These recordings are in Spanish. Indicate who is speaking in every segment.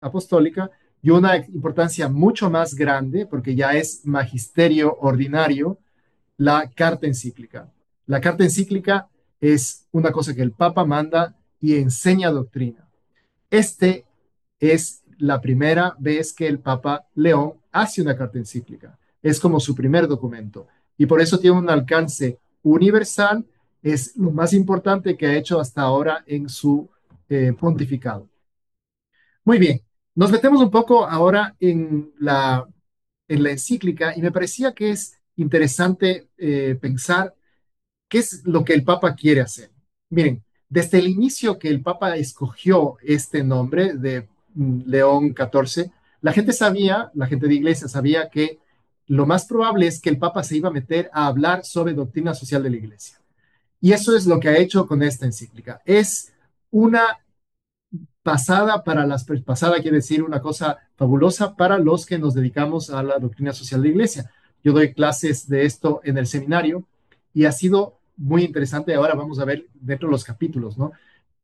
Speaker 1: apostólica y una importancia mucho más grande, porque ya es magisterio ordinario, la carta encíclica. La carta encíclica es una cosa que el Papa manda y enseña doctrina. Este es la primera vez que el Papa León hace una carta encíclica. Es como su primer documento y por eso tiene un alcance universal. Es lo más importante que ha hecho hasta ahora en su pontificado. Muy bien, nos metemos un poco ahora en la encíclica y me parecía que es interesante pensar ¿qué es lo que el Papa quiere hacer? Miren, desde el inicio que el Papa escogió este nombre de León XIV, la gente sabía, la gente de iglesia sabía que lo más probable es que el Papa se iba a meter a hablar sobre doctrina social de la iglesia. Y eso es lo que ha hecho con esta encíclica. Es una pasada quiere decir una cosa fabulosa para los que nos dedicamos a la doctrina social de la iglesia. Yo doy clases de esto en el seminario y ha sido muy interesante. Ahora vamos a ver dentro de los capítulos, ¿no?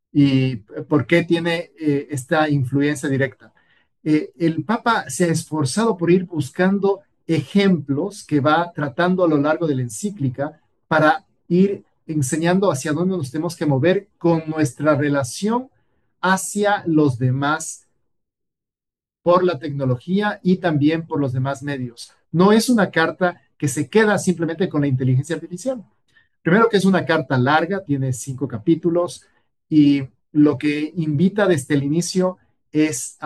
Speaker 1: Y por qué tiene esta influencia directa. El Papa se ha esforzado por ir buscando ejemplos que va tratando a lo largo de la encíclica para ir enseñando hacia dónde nos tenemos que mover con nuestra relación hacia los demás por la tecnología y también por los demás medios. No es una carta que se queda simplemente con la inteligencia artificial. Primero que es una carta larga, tiene 5 capítulos y lo que invita desde el inicio es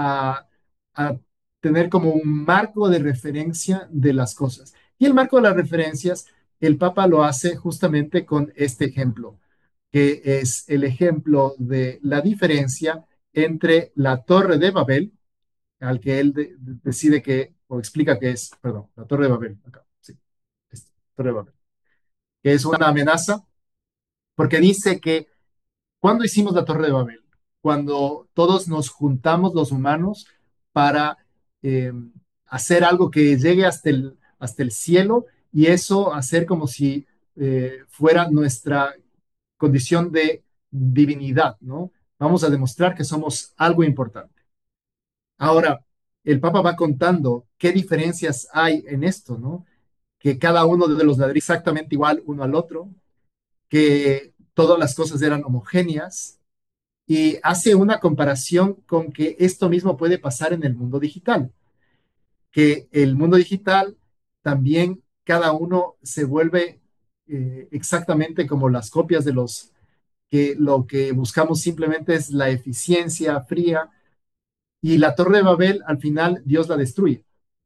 Speaker 1: a tener como un marco de referencia de las cosas. Y el marco de las referencias, el Papa lo hace justamente con este ejemplo, que es el ejemplo de la diferencia entre la Torre de Babel, al que él decide que, o explica que es, perdón, la Torre de Babel, acá, sí, Torre de Babel, que es una amenaza porque dice que cuando hicimos la Torre de Babel, cuando todos nos juntamos los humanos para eh, hacer algo que llegue hasta el cielo y eso hacer como si fuera nuestra condición de divinidad, ¿no? Vamos a demostrar que somos algo importante. Ahora, el Papa va contando qué diferencias hay en esto, ¿no? Que cada uno de los ladrillos exactamente igual uno al otro, que todas las cosas eran homogéneas y hace una comparación con que esto mismo puede pasar en el mundo digital, que el mundo digital también cada uno se vuelve exactamente como las copias de los que lo que buscamos simplemente es la eficiencia fría y la Torre de Babel al final Dios la destruye.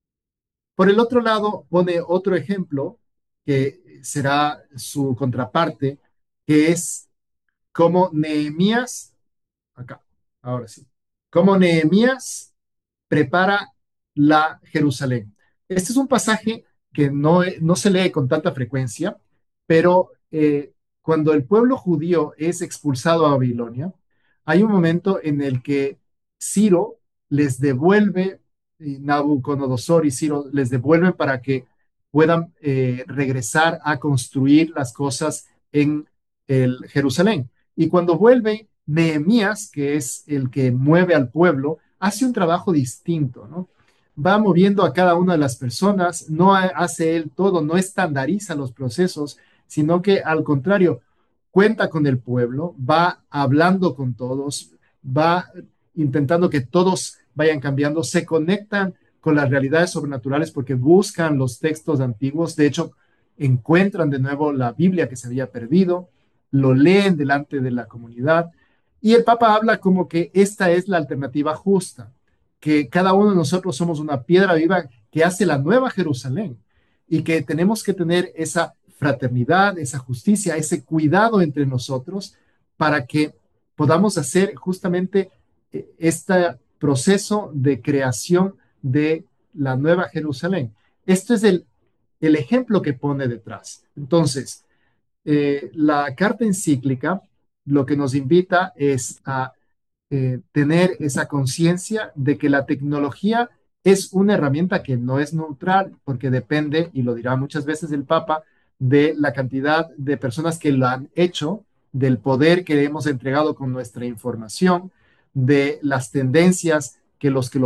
Speaker 1: Por el otro lado, pone otro ejemplo que será su contraparte, que es como Nehemías, acá, ahora sí, como Nehemías prepara la Jerusalén. Este es un pasaje que no se lee con tanta frecuencia, pero cuando el pueblo judío es expulsado a Babilonia, hay un momento en el que Ciro les devuelve, y Nabucodonosor y Ciro les devuelven para que puedan regresar a construir las cosas en el Jerusalén. Y cuando vuelve, Nehemías, que es el que mueve al pueblo, hace un trabajo distinto, ¿no? Va moviendo a cada una de las personas, no hace él todo, no estandariza los procesos, sino que al contrario, cuenta con el pueblo, va hablando con todos, va intentando que todos vayan cambiando, se conectan con las realidades sobrenaturales porque buscan los textos antiguos, de hecho, encuentran de nuevo la Biblia que se había perdido, lo leen delante de la comunidad y el Papa habla como que esta es la alternativa justa, que cada uno de nosotros somos una piedra viva que hace la nueva Jerusalén y que tenemos que tener esa fraternidad, esa justicia, ese cuidado entre nosotros para que podamos hacer justamente este proceso de creación de la nueva Jerusalén. Esto es el ejemplo que pone detrás. Entonces, la carta encíclica lo que nos invita es a tener esa conciencia de que la tecnología es una herramienta que no es neutral porque depende, y lo dirá muchas veces el Papa, de la cantidad de personas que lo han hecho, del poder que hemos entregado con nuestra información, de las tendencias que los que